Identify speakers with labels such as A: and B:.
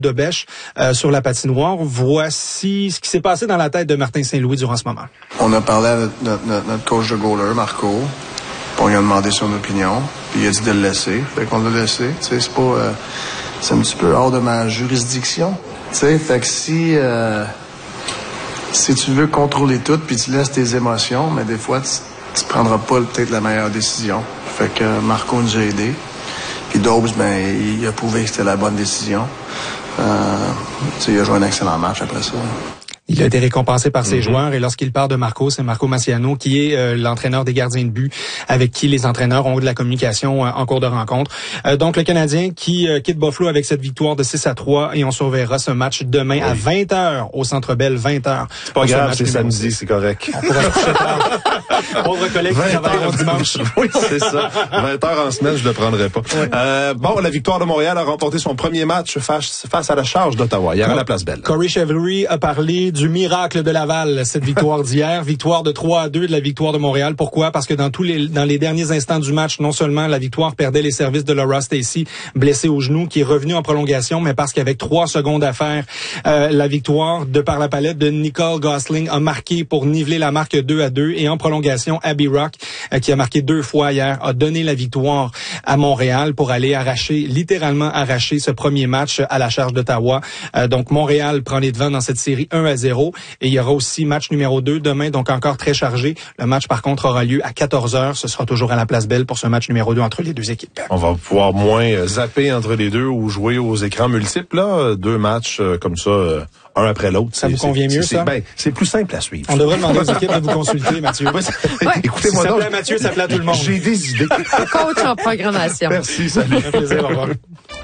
A: de bêche sur la patinoire. Voici ce qui s'est passé dans la tête de Martin Saint-Louis durant ce moment.
B: On a parlé à notre coach de goaler, Marco, puis on lui a demandé son opinion, puis il a dit de le laisser. Fait qu'on l'a laissé. Tu sais, c'est pas... c'est un petit peu hors de ma juridiction. Tu sais, fait que si tu veux contrôler tout, puis tu laisses tes émotions, mais des fois, tu prendras pas peut-être la meilleure décision. Fait que Marco nous a aidés. Puis Dobbs, il a prouvé que c'était la bonne décision. Il a joué un excellent match après ça.
A: Il a été récompensé par ses joueurs et lorsqu'il parle de Marco, c'est Marco Massiano qui est l'entraîneur des gardiens de but avec qui les entraîneurs ont de la communication en cours de rencontre. Donc le Canadien qui quitte Buffalo avec cette victoire de 6-3 et on surveillera ce match demain à 20h au Centre Bell, 20h.
C: C'est pas grave, c'est samedi, c'est correct.
A: On pourra coucher tard. Pauvre collègue qui travaille dimanche.
C: Oui, c'est ça. 20h en semaine, je le prendrai pas. Ouais. La victoire de Montréal a remporté son premier match face à la Charge d'Ottawa, hier à la Place Belle.
A: Corey Chevery a parlé du miracle de Laval, cette victoire d'hier, victoire de 3-2 de la victoire de Montréal. Pourquoi? Parce que dans les derniers instants du match, non seulement la victoire perdait les services de Laura Stacey, blessé au genou, qui est revenu en prolongation, mais parce qu'avec 3 secondes à faire, la victoire, de par la palette de Nicole Gosling, a marqué pour niveler la marque 2-2. Et en prolongation, Abby Rock, qui a marqué 2 fois hier, a donné la victoire à Montréal pour aller littéralement arracher ce premier match à la Charge d'Ottawa. Donc Montréal prend les devants dans cette série 1-0. Et il y aura aussi match numéro 2 demain, donc encore très chargé. Le match, par contre, aura lieu à 14h. Ce sera toujours à la Place Belle pour ce match numéro 2 entre les deux équipes.
C: On va pouvoir moins zapper entre les deux ou jouer aux écrans multiples, là. 2 matchs comme ça, un après l'autre.
A: Ça vous convient mieux, ça?
C: C'est plus simple à suivre.
A: On devrait demander aux équipes de vous consulter, Mathieu.
C: Écoutez-moi
A: donc. Ça plaît à Mathieu, ça plaît à tout le monde.
C: J'ai des idées.
D: Coach en programmation.
C: Merci, salut.
A: Un plaisir, au revoir.